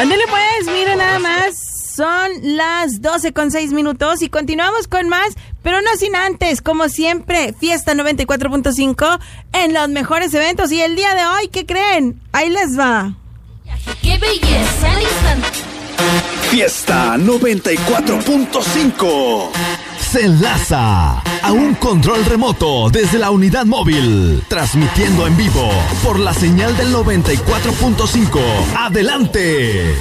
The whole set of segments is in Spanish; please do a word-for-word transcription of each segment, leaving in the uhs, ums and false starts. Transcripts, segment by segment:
Ándale pues, mira nada más, son las doce con seis minutos y continuamos con más, pero no sin antes, como siempre, Fiesta noventa y cuatro punto cinco en los mejores eventos. Y el día de hoy, ¿qué creen? Ahí les va. ¡Qué belleza al instante! Fiesta noventa y cuatro punto cinco se enlaza a un control remoto desde la unidad móvil, transmitiendo en vivo por la señal del noventa y cuatro punto cinco. ¡Adelante!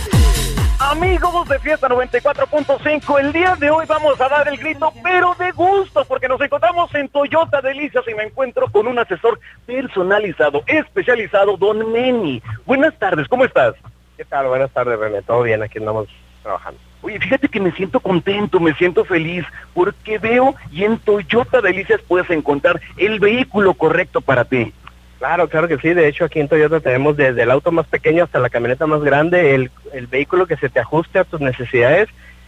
Amigos de Fiesta noventa y cuatro punto cinco, el día de hoy vamos a dar el grito, pero de gusto, porque nos encontramos en Toyota Delicias y me encuentro con un asesor personalizado, especializado, Don Meni. Buenas tardes, ¿cómo estás? ¿Qué tal? Buenas tardes, René. Todo bien, aquí andamos trabajando. Oye, fíjate que me siento contento, me siento feliz, porque veo y en Toyota Delicias puedes encontrar el vehículo correcto para ti. Claro, claro que sí. De hecho, aquí en Toyota tenemos desde el auto más pequeño hasta la camioneta más grande, el, el vehículo que se te ajuste a tus necesidades.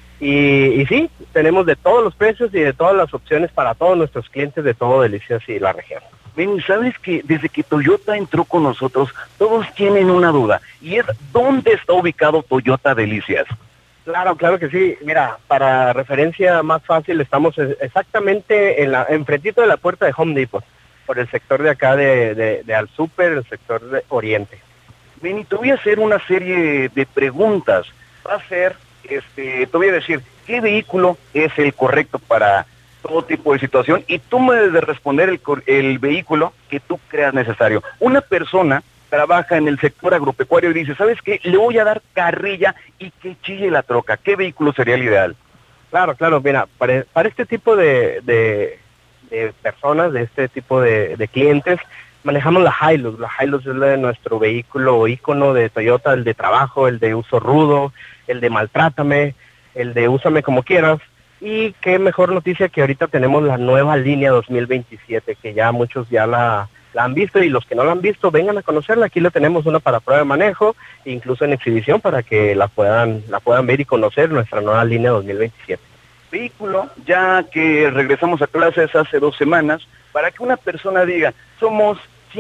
Y, y sí, tenemos de todos los precios y de todas las opciones para todos nuestros clientes de todo Delicias y la región. Ven, ¿sabes que desde que Toyota entró con nosotros, todos tienen una duda, y es ¿dónde está ubicado Toyota Delicias? Claro, claro que sí. Mira, para referencia más fácil, estamos exactamente en la enfrentito de la puerta de Home Depot, por el sector de acá de, de, de Al Super, el sector de Oriente. Ven, y te voy a hacer una serie de preguntas. Va a ser, este, te voy a decir, ¿qué vehículo es el correcto para todo tipo de situación? Y tú me debes de responder el, el vehículo que tú creas necesario. Una persona trabaja en el sector agropecuario y dice, ¿sabes qué? Le voy a dar carrilla y que chille la troca. ¿Qué vehículo sería el ideal? Claro, claro, mira, para, para este tipo de, de, de personas, de este tipo de, de clientes, manejamos la Hilux. La Hilux es la de nuestro vehículo ícono de Toyota, el de trabajo, el de uso rudo, el de maltrátame, el de úsame como quieras. Y qué mejor noticia que ahorita tenemos la nueva línea dos mil veintisiete, que ya muchos ya la... la han visto, y los que no la han visto, vengan a conocerla. Aquí la tenemos una para prueba de manejo, incluso en exhibición, para que la puedan la puedan ver y conocer nuestra nueva línea dos mil veintisiete. Vehículo, ya que regresamos a clases hace dos semanas, para que una persona diga, somos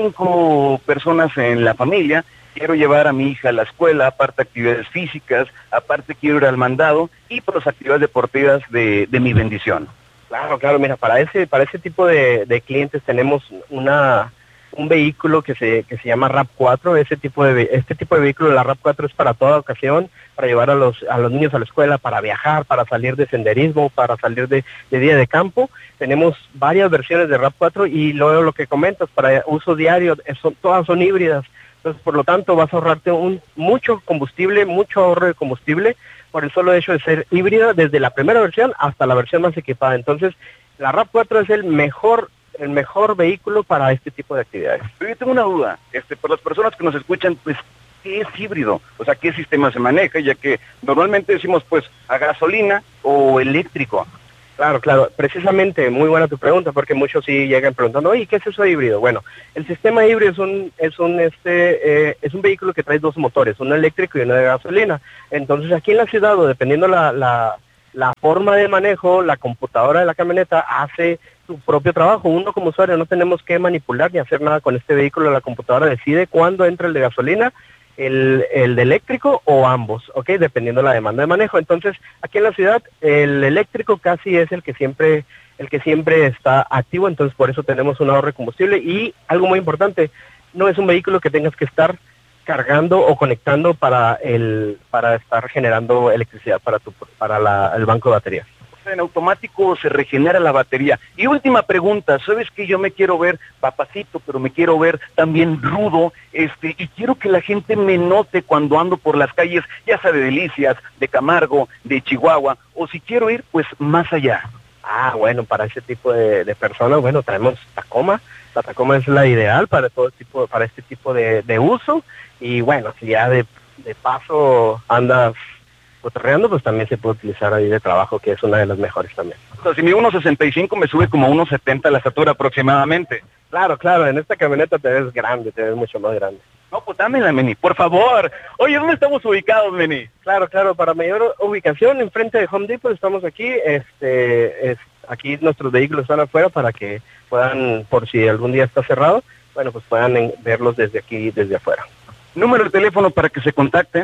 cinco personas en la familia, quiero llevar a mi hija a la escuela, aparte actividades físicas, aparte quiero ir al mandado, y por las actividades deportivas de, de mi bendición. Claro, claro, mira, para ese para ese tipo de, de clientes tenemos una... un vehículo que se que se llama RAV cuatro. Ese tipo de este tipo de vehículo, la RAV cuatro, es para toda ocasión, para llevar a los a los niños a la escuela, para viajar, para salir de senderismo, para salir de, de día de campo. Tenemos varias versiones de RAV cuatro, y luego lo que comentas, para uso diario, son, todas son híbridas. Entonces, por lo tanto, vas a ahorrarte un mucho combustible, mucho ahorro de combustible, por el solo hecho de ser híbrida, desde la primera versión hasta la versión más equipada. Entonces, la RAV cuatro es el mejor el mejor vehículo para este tipo de actividades. Pero yo tengo una duda, este, por las personas que nos escuchan, pues, ¿qué es híbrido? O sea, ¿qué sistema se maneja? Ya que normalmente decimos, pues, a gasolina o eléctrico. Claro, claro, precisamente, muy buena tu pregunta, porque muchos sí llegan preguntando, oye, ¿qué es eso híbrido? Bueno, el sistema híbrido es un es un este eh, es un vehículo que trae dos motores, uno eléctrico y uno de gasolina. Entonces, aquí en la ciudad, o dependiendo la la la forma de manejo, la computadora de la camioneta hace su propio trabajo. Uno como usuario no tenemos que manipular ni hacer nada con este vehículo. La computadora decide cuándo entra el de gasolina, el, el de eléctrico o ambos, ¿ok? Dependiendo de la demanda de manejo. Entonces, aquí en la ciudad, el eléctrico casi es el que siempre el que siempre está activo, entonces por eso tenemos un ahorro de combustible. Y algo muy importante, no es un vehículo que tengas que estar cargando o conectando para el para estar generando electricidad para tu para la, el banco de baterías. En automático se regenera la batería. Y última pregunta, ¿sabes que yo me quiero ver papacito, pero me quiero ver también rudo, este, y quiero que la gente me note cuando ando por las calles, ya sea de Delicias, de Camargo, de Chihuahua, o si quiero ir, pues, más allá? Ah, bueno, para ese tipo de, de personas, bueno, traemos Tacoma. La Tacoma es la ideal para todo tipo, para este tipo de, de uso. Y bueno, si ya de, de paso andas cotorreando, pues también se puede utilizar ahí de trabajo, que es una de las mejores también. O sea, si mi uno sesenta y cinco me sube como uno setenta la estatura aproximadamente. Claro, claro, en esta camioneta te ves grande, te ves mucho más grande. No, pues dámela, Meni, por favor. Oye, ¿dónde estamos ubicados, Meni? Claro, claro, para mayor ubicación, enfrente de Home Depot estamos aquí. Este, es, aquí nuestros vehículos están afuera para que puedan, por si algún día está cerrado, bueno, pues puedan en, verlos desde aquí, desde afuera. Número de teléfono para que se contacten.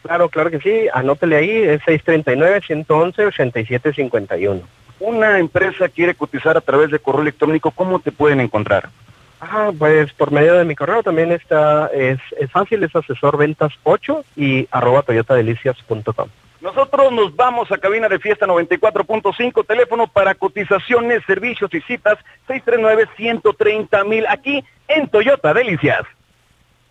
Claro, claro que sí, anótele ahí, es seis tres nueve, uno uno uno, ocho siete cinco uno. Una empresa quiere cotizar a través de correo electrónico, ¿cómo te pueden encontrar? Ah, pues por medio de mi correo también está, es, es fácil, es asesor ventas ocho y arroba toyotadelicias punto com. Nosotros nos vamos a cabina de Fiesta noventa y cuatro punto cinco, teléfono para cotizaciones, servicios y citas, seis tres nueve, uno tres cero mil, aquí en Toyota Delicias.